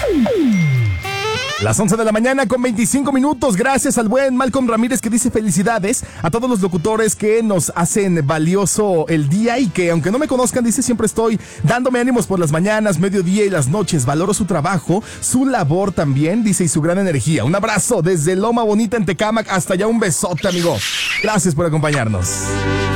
Las 11 de la mañana con 25 minutos. Gracias al buen Malcolm Ramírez que dice felicidades a todos los locutores que nos hacen valioso el día y que aunque no me conozcan, dice, siempre estoy dándome ánimos por las mañanas, mediodía y las noches. Valoro su trabajo, su labor también, dice, y su gran energía. Un abrazo desde Loma Bonita en Tecámac hasta allá. Un besote, amigo. Gracias por acompañarnos.